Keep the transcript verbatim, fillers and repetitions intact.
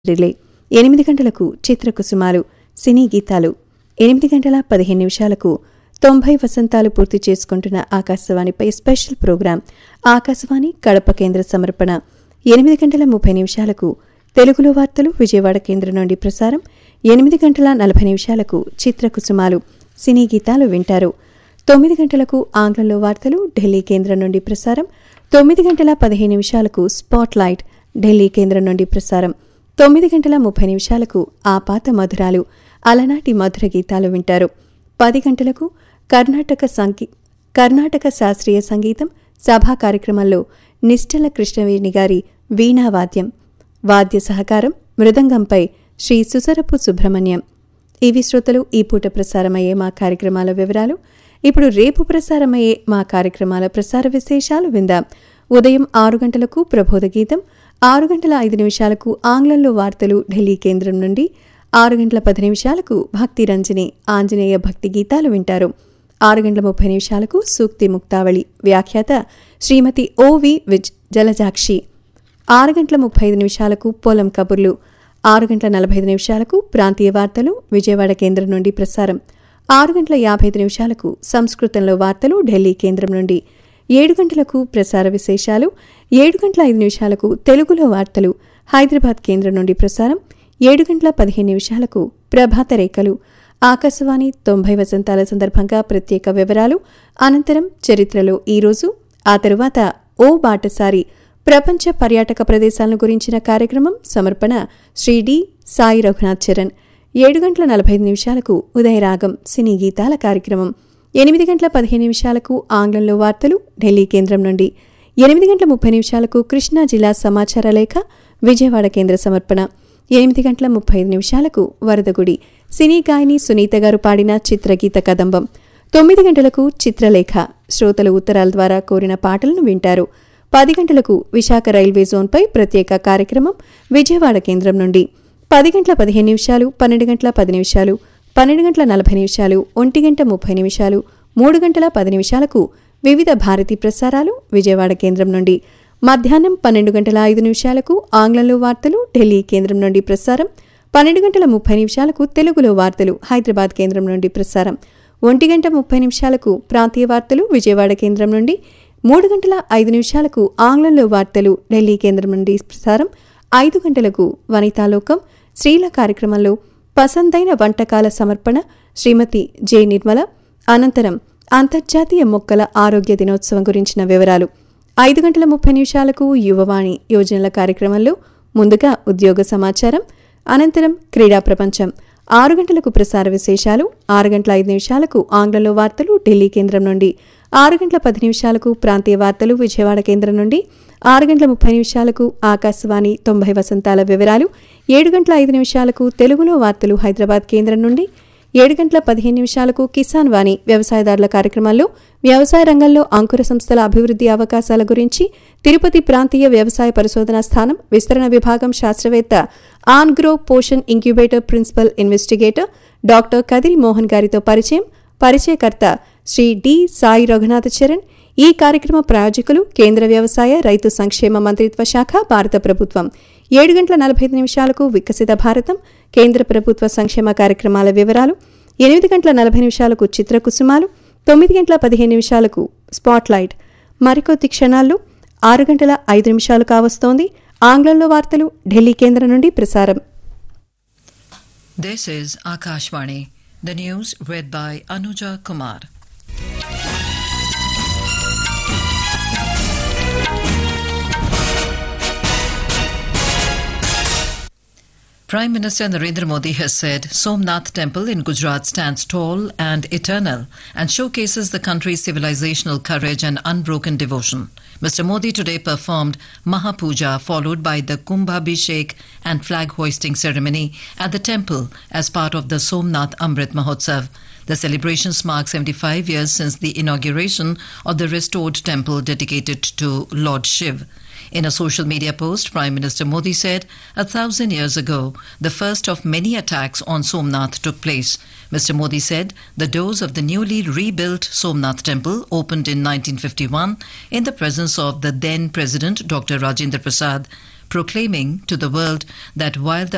Relay ఎనిమిది గంటలకు చిత్రకుసుమాలు సినీ గీతాలు ఎనిమిది గంటల పదిహేను నిమిషాలకు తొంభై వసంతాలు పూర్తి చేసుకుంటున్న ఆకాశవాణిపై స్పెషల్ ప్రోగ్రాం ఆకాశవాణి కడప కేంద్ర సమర్పణ ఎనిమిది గంటల ముప్పై నిమిషాలకు తెలుగులో వార్తలు విజయవాడ కేంద్రం నుండి ప్రసారం ఎనిమిది గంటల నలభై నిమిషాలకు చిత్రకుసుమాలు సినీ గీతాలు వింటారు తొమ్మిది గంటలకు ఆంగ్లంలో వార్తలు ఢిల్లీ కేంద్రం నుండి ప్రసారం తొమ్మిది గంటల పదిహేను నిమిషాలకు స్పాట్ లైట్ ఢిల్లీ కేంద్రం నుండి ప్రసారం తొమ్మిది గంటల ముప్పై నిమిషాలకు ఆ పాత మధురాలు అలనాటి మధుర గీతాలు వింటారు పది గంటలకు కర్ణాటక సంగీ కర్ణాటక శాస్త్రీయ సంగీతం సభా కార్యక్రమంలో నిశ్చల కృష్ణవేణి గారి వీణావాద్యం వాద్య సహకారం మృదంగంపై శ్రీ సుసరపు సుబ్రహ్మణ్యం. ఇవి శ్రోతలు ఈ పూట ప్రసారమయ్యే మా కార్యక్రమాల వివరాలు. ఇప్పుడు రేపు ప్రసారమయ్యే మా కార్యక్రమాల ప్రసార విశేషాలు విందాం. ఉదయం ఆరు గంటలకు ప్రబోధ గీతం, ఆరు గంటల ఐదు నిమిషాలకు ఆంగ్లంలో వార్తలు ఢిల్లీ కేంద్రం నుండి, ఆరు గంటల పది నిమిషాలకు భక్తి రంజని ఆంజనేయ భక్తి గీతాలు వింటారు. ఆరు గంటల ముప్పై నిమిషాలకు సూక్తి ముక్తావళి వ్యాఖ్యాత శ్రీమతి ఓవి విజ్ జలజాక్షి. ఆరు గంటల ముప్పై ఐదు నిమిషాలకు పొలం కబుర్లు, ఆరు గంటల నలభై ఐదు నిమిషాలకు ప్రాంతీయ వార్తలు విజయవాడ కేంద్రం నుండి ప్రసారం, ఆరు గంటల యాభై ఐదు నిమిషాలకు సంస్కృతంలో వార్తలు ఢిల్లీ కేంద్రం నుండి, ఏడు గంటలకు ప్రసార విశేషాలు, ఏడు గంటల ఐదు నిమిషాలకు తెలుగులో వార్తలు హైదరాబాద్ కేంద్రం నుండి ప్రసారం, ఏడు గంటల పదిహేను నిమిషాలకు ప్రభాత రేఖలు ఆకాశవాణి తొంభై వసంతాల సందర్భంగా ప్రత్యేక వివరాలు, అనంతరం చరిత్రలో ఈరోజు, ఆ తరువాత ఓ బాటసారి ప్రపంచ పర్యాటక ప్రదేశాలను గురించిన కార్యక్రమం సమర్పణ శ్రీ డి సాయి రఘునాథ్ చరణ్. ఏడు గంటల నలభై ఐదు నిమిషాలకు ఉదయరాగం సినీ గీతాల కార్యక్రమం, ఎనిమిది గంటల పదిహేను నిమిషాలకు ఆంగ్లంలో వార్తలు ఢిల్లీ కేంద్రం నుండి, ఎనిమిది గంటల ముప్పై నిమిషాలకు కృష్ణా జిల్లా సమాచార లేఖ విజయవాడ కేంద్ర సమర్పణ, ఎనిమిది గంటల ముప్పై ఐదు నిమిషాలకు వరదగుడి సినీ గాయని సునీత గారు పాడిన చిత్రగీత కదంబం, తొమ్మిది గంటలకు చిత్రలేఖ శ్రోతలు ఉత్తరాల ద్వారా కోరిన పాటలను వింటారు. పది గంటలకు విశాఖ రైల్వే జోన్పై ప్రత్యేక కార్యక్రమం విజయవాడ కేంద్రం నుండి, పది గంటల పదిహేను నిమిషాలు, పన్నెండు గంటల పది నిమిషాలు, పన్నెండు గంటల నలభై నిమిషాలు, ఒంటి గంట ముప్పై నిమిషాలు, మూడు గంటల పది నిమిషాలకు వివిధ భారతీ ప్రసారాలు విజయవాడ కేంద్రం నుండి, మధ్యాహ్నం పన్నెండు గంటల ఐదు నిమిషాలకు ఆంగ్లంలో వార్తలు ఢిల్లీ కేంద్రం నుండి ప్రసారం, పన్నెండు గంటల ముప్పై నిమిషాలకు తెలుగులో వార్తలు హైదరాబాద్ కేంద్రం నుండి ప్రసారం, ఒంటి గంట ముప్పై నిమిషాలకు ప్రాంతీయ వార్తలు విజయవాడ కేంద్రం నుండి, మూడు గంటల ఐదు నిమిషాలకు ఆంగ్లంలో వార్తలు ఢిల్లీ కేంద్రం నుండి ప్రసారం, ఐదు గంటలకు వనితాలోకం స్త్రీల కార్యక్రమంలో పసందైన వంటకాల సమర్పణ శ్రీమతి జె నిర్మల, అనంతరం అంతర్జాతీయ మొక్కల ఆరోగ్య దినోత్సవం గురించిన వివరాలు, ఐదు గంటల ముప్పై నిమిషాలకు యువవాణి యోజనల కార్యక్రమంలో ముందుగా ఉద్యోగ సమాచారం, అనంతరం క్రీడా ప్రపంచం, ఆరు గంటలకు ప్రసార విశేషాలు, ఆరు గంటల ఐదు నిమిషాలకు ఆంగ్లంలో వార్తలు ఢిల్లీ కేంద్రం నుండి, ఆరు గంటల పది నిమిషాలకు ప్రాంతీయ వార్తలు విజయవాడ కేంద్రం నుండి, ఆరు గంటల ముప్పై నిమిషాలకు ఆకాశవాణి తొంభై వసంతాల వివరాలు, ఏడు గంటల ఐదు నిమిషాలకు తెలుగులో వార్తలు హైదరాబాద్ కేంద్రం నుండి, ఏడు గంటల పదిహేను నిమిషాలకు కిసాన్ వాణి వ్యవసాయదారుల కార్యక్రమాల్లో వ్యవసాయ రంగంలో అంకుర సంస్థల అభివృద్ధి అవకాశాల గురించి తిరుపతి ప్రాంతీయ వ్యవసాయ పరిశోధనా స్థానం విస్తరణ విభాగం శాస్త్రవేత్త ఆన్గ్రో Poshan incubator principal investigator doctor Kadiri Mohan గారితో పరిచయం, పరిచయకర్త శ్రీ డి సాయి రఘునాథ చరణ్. ఈ కార్యక్రమ ప్రాయోజకులు కేంద్ర వ్యవసాయ రైతు సంక్షేమ మంత్రిత్వ శాఖ భారత ప్రభుత్వం. ఏడు గంటల నలభై ఐదు నిమిషాలకు వికసిత భారతం కేంద్ర ప్రభుత్వ సంక్షేమ కార్యక్రమాల వివరాలు, ఎనిమిది గంటల నలభై నిమిషాలకు చిత్రకుసుమాలు, తొమ్మిది గంటల పదిహేను నిమిషాలకు స్పాట్లైట్. మరికొద్ది క్షణాల్లో ఆరు గంటల ఐదు నిమిషాలు కావస్తోంది. ఆంగ్లంలో వార్తలు ఢిల్లీ కేంద్రం నుండి ప్రసారం. This is Akashvani. The news read by Anuja Kumar. Prime Minister Narendra Modi has said Somnath Temple in Gujarat stands tall and eternal and showcases the country's civilizational courage and unbroken devotion. Mister Modi today performed Mahapuja followed by the Kumbhabhishek and flag hoisting ceremony at the temple as part of the Somnath Amrit Mahotsav. The celebrations mark seventy-five years since the inauguration of the restored temple dedicated to Lord Shiv. In a social media post, Prime Minister Modi said, a thousand years ago, the first of many attacks on Somnath took place. Mister Modi said the doors of the newly rebuilt Somnath temple opened in nineteen fifty-one in the presence of the then President Doctor Rajendra Prasad, proclaiming to the world that while the